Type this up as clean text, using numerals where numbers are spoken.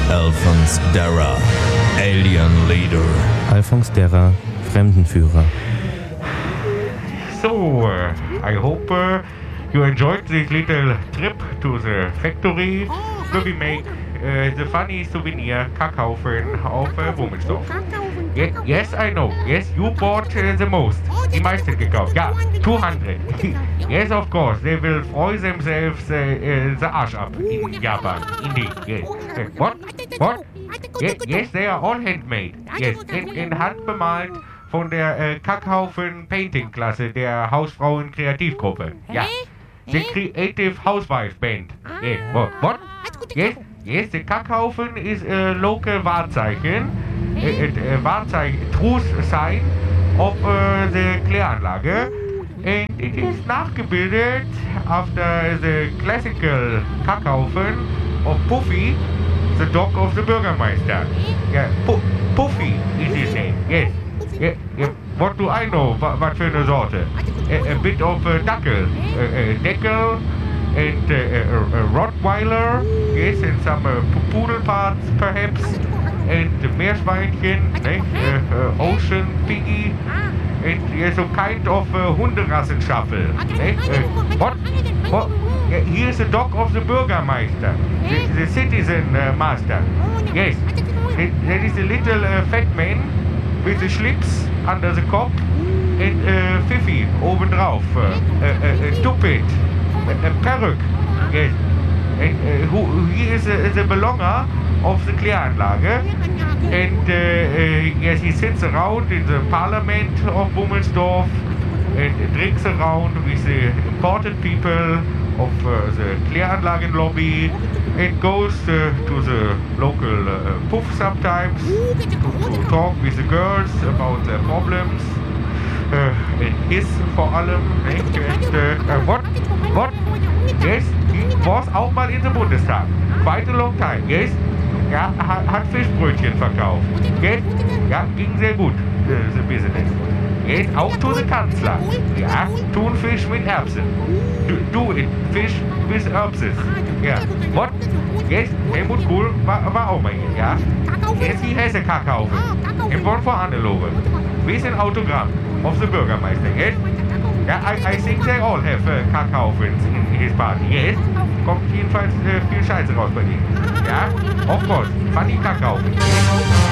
Alphonse Darra, Alien Leader. Alphonse Darra, Fremdenführer. So, I hope you enjoyed this little trip to the factory where we make the funny souvenir Kackhaufen of Wummelsdorf. Yes, I know. Yes, you bought the most. Die meisten gekauft. Ja, 200. Yes, of course. They will freuen themselves the Arsch ab in Japan. Indeed. Yes. What? What? Yes, they are all handmade. Yes, in Hand bemalt von der Kackhaufen Painting Klasse der Hausfrauen Kreativgruppe. Ja. The Creative Housewife Band. Yes. What? Yes, the Kackhaufen is a local Wahrzeichen. Wahrzeichen, truth sign of the Kläranlage. And it is nachgebildet after the classical Kackhaufen of Puffy, the dog of the Bürgermeister. Yeah, Puffy is his name. Yes. Yeah. What do I know? What für eine Sorte? A bit of Dackel. Deckel and Rottweiler. Yes, and some poodle parts perhaps. And Meerschweinchen. Ocean Piggy. And yes, so kind of Hunderassenstaffel. What? Yeah, he is the dog of the Bürgermeister. The citizen master. Yes. That is a little fat man with the schlips under the cop and Fifi obendrauf. Tuppet. A peruk. Yes. And he is the belonger of the Kläranlage. And yes, he sits around in the parliament of Wummelsdorf and drinks around with the important people of the Kläranlagen lobby and goes to the local puff sometimes to talk with the girls about their problems. And his vor allem. And what? Yes, he was auch mal in the Bundestag. Quite a long time, yes. Ja, hat Fischbrötchen verkauft. Yes? Ja, ging sehr gut, the business. Yes, auch to the Kanzler. Ja, Thunfisch mit Erbsen. Do it, Fish with Erbses. Ja, what? Yes, Helmut Kohl war auch mal hier, ja. Yes, he has a Kackhaufen. In Bonn vor Hannelore. With an Autogramm of the Bürgermeister, yes? Ja, I think they all have Kackhaufens in his party, yes? Kommt jedenfalls viel Scheiße raus bei denen. Ja, of course. Funny Kackhaufen.